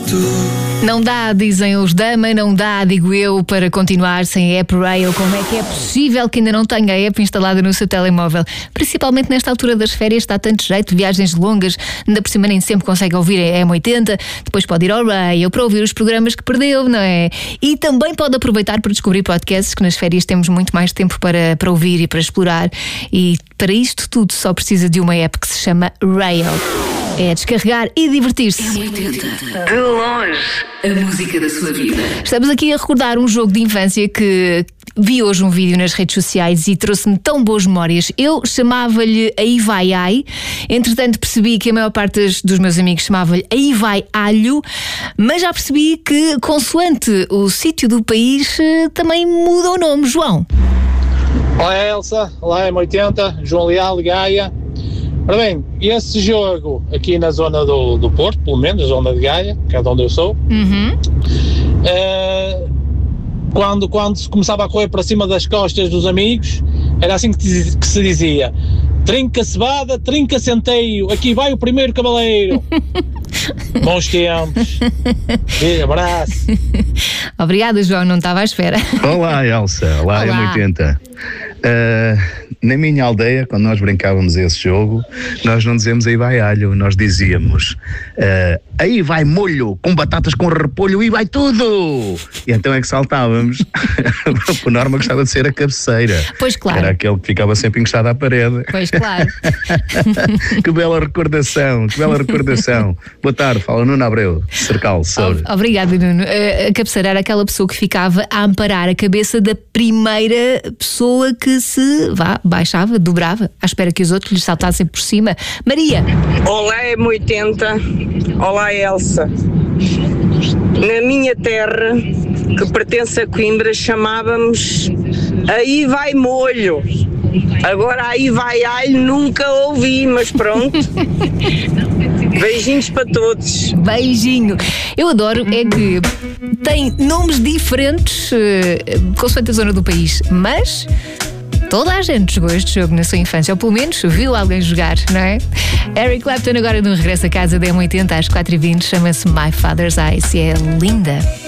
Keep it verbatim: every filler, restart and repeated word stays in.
Não dá, dizem os Dama, não dá, digo eu, para continuar sem a app Rail. Como é que é possível que ainda não tenha a app instalada no seu telemóvel? Principalmente nesta altura das férias, está tanto jeito, viagens longas, ainda por cima nem sempre consegue ouvir a M oitenta, depois pode ir ao Rail para ouvir os programas que perdeu, não é? E também pode aproveitar para descobrir podcasts, que nas férias temos muito mais tempo para, para ouvir e para explorar. E para isto tudo só precisa de uma app que se chama Rail. É descarregar e divertir-se. M oitenta. De longe, a música da sua vida. Estamos aqui a recordar um jogo de infância que vi hoje um vídeo nas redes sociais e trouxe-me tão boas memórias. Eu chamava-lhe Aí Vai Ai. Entretanto percebi que a maior parte dos meus amigos chamava-lhe Aí Vai Alho, mas já percebi que, consoante o sítio do país, também muda o nome. João. Olá Elsa, olá M oitenta, João Leal, Gaia. Ora bem, esse jogo aqui na zona do, do Porto, pelo menos, a zona de Gaia, que é de onde eu sou, Uhum. é, quando, quando se começava a correr para cima das costas dos amigos, era assim que, diz- que se dizia: trinca cebada, trinca centeio, aqui vai o primeiro cavaleiro. Bons tempos. E abraço. Obrigada, João, não estava à espera. Olá, Elsa. Olá, Olá. M oitenta. Uh, na minha aldeia, quando nós brincávamos esse jogo, nós não dizíamos aí vai alho, nós dizíamos uh, aí vai molho, com batatas com repolho e vai tudo! E então é que saltávamos. Por norma gostava de ser a cabeceira. Pois claro. Era aquele que ficava sempre encostado à parede. Pois claro. Que bela recordação, que bela recordação. Boa tarde, fala Nuno Abreu, Cercal, Soura. O- Obrigada, Nuno. A a cabeceira era aquela pessoa que ficava a amparar a cabeça da primeira pessoa que se vá, baixava, dobrava, à espera que os outros lhe saltassem por cima. Maria. Olá M oitenta, olá Elsa. Na minha terra, que pertence a Coimbra, chamávamos Aí Vai Molho. Agora Aí Vai Alho nunca ouvi, mas pronto. Beijinhos para todos. Beijinho. Eu adoro é que tem nomes diferentes eh, consoante a zona do país, mas toda a gente jogou este jogo na sua infância, ou pelo menos viu alguém jogar, não é? Eric Clapton agora no regresso a casa da M oitenta às quatro e vinte, chama-se My Father's Eyes e é linda.